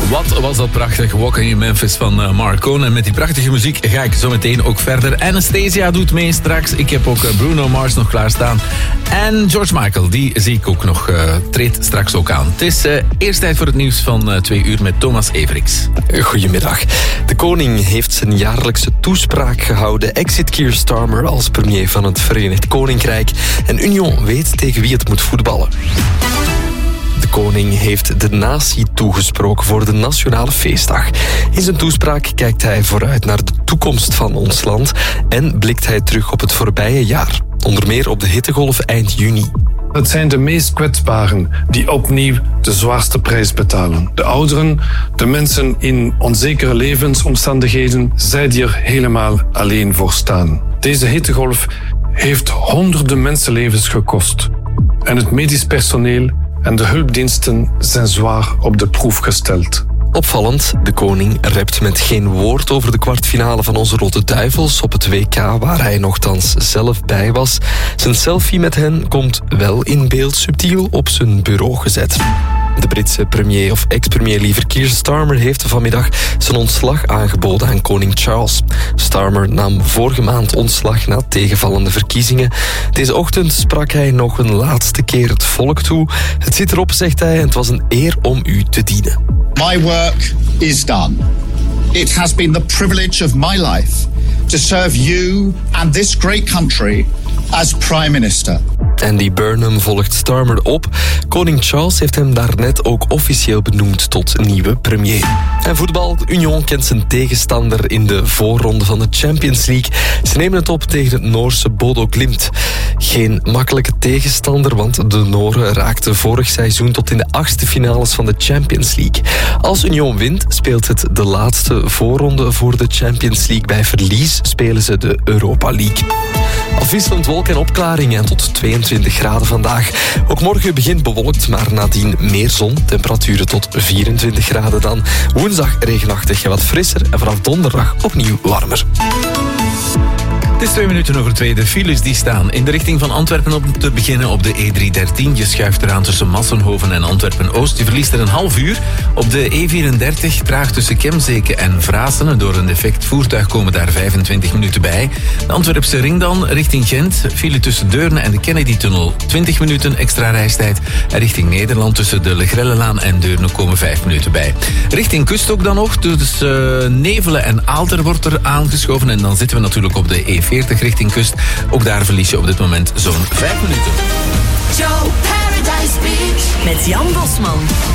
Wat was dat prachtig, Walking in Memphis van Marcone. En met die prachtige muziek ga ik zo meteen ook verder. Anastasia doet mee straks. Ik heb ook Bruno Mars nog klaarstaan. En George Michael, die zie ik ook nog, treedt straks ook aan. Het is eerst tijd voor het nieuws van 2 uur met Thomas Everix. Goedemiddag. De koning heeft zijn jaarlijkse toespraak gehouden. Exit Keir Starmer als premier van het Verenigd Koninkrijk. En Union weet tegen wie het moet voetballen. De koning heeft de natie toegesproken voor de Nationale Feestdag. In zijn toespraak kijkt hij vooruit naar de toekomst van ons land en blikt hij terug op het voorbije jaar. Onder meer op de hittegolf eind juni. Het zijn de meest kwetsbaren die opnieuw de zwaarste prijs betalen. De ouderen, de mensen in onzekere levensomstandigheden, zij die er helemaal alleen voor staan. Deze hittegolf heeft honderden mensenlevens gekost. En het medisch personeel en de hulpdiensten zijn zwaar op de proef gesteld. Opvallend, de koning rept met geen woord over de kwartfinale van onze Rode Duivels op het WK, waar hij nogthans zelf bij was. Zijn selfie met hen komt wel in beeld, subtiel op zijn bureau gezet. De Britse premier of ex-premier liever Keir Starmer heeft vanmiddag zijn ontslag aangeboden aan koning Charles. Starmer nam vorige maand ontslag na tegenvallende verkiezingen. Deze ochtend sprak hij nog een laatste keer het volk toe. Het zit erop, zegt hij, en het was een eer om u te dienen. My work is done. It has been the privilege of my life to serve you and this great country as Prime Minister. Andy Burnham volgt Starmer op. Koning Charles heeft hem daarnet ook officieel benoemd tot nieuwe premier. En voetbal. Union kent zijn tegenstander in de voorronde van de Champions League. Ze nemen het op tegen het Noorse Bodo Glimt. Geen makkelijke tegenstander, want de Noren raakten vorig seizoen tot in de 8e finales van de Champions League. Als Union wint, speelt het de laatste voorronde voor de Champions League. Bij verlies spelen ze de Europa League. Afwisselend wolken en opklaringen en tot 22 graden vandaag. Ook morgen begint bewolkt, maar nadien meer zon. Temperaturen tot 24 graden dan. Woensdag regenachtig en wat frisser en vanaf donderdag opnieuw warmer. Het is 2 minuten over 2. De files die staan in de richting van Antwerpen om te beginnen op de E313. Je schuift eraan tussen Massenhoven en Antwerpen-Oost. Je verliest er een half uur. Op de E34 traag tussen Kemzeke en Vraassen. Door een defect voertuig komen daar 25 minuten bij. De Antwerpse ring dan richting Gent. File tussen Deurne en de Kennedy-tunnel. 20 minuten extra reistijd. En richting Nederland tussen de Legrellelaan en Deurne komen 5 minuten bij. Richting kust ook dan nog. Dus Nevelen en Aalter wordt er aangeschoven. En dan zitten we natuurlijk op de E40 richting kust. Ook daar verlies je op dit moment zo'n 5 minuten. Joe Paradise Beach met Jan Bosman.